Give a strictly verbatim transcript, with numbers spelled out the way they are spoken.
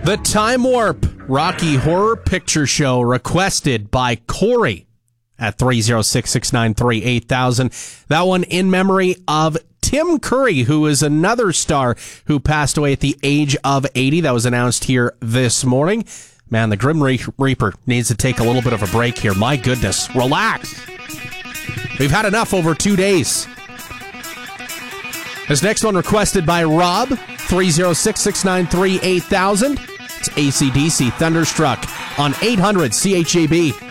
The Time Warp Rocky Horror Picture Show, requested by Corey at three oh six, six nine three, eight thousand. That one in memory of Tim Curry, who is another star who passed away at the age of eighty. That was announced here this morning. Man, the Grim Reaper needs to take a little bit of a break here. My goodness, relax. We've had enough over two days. This next one requested by Rob, three oh six, six nine three, eight thousand. It's A C D C Thunderstruck on eight hundred C H A B.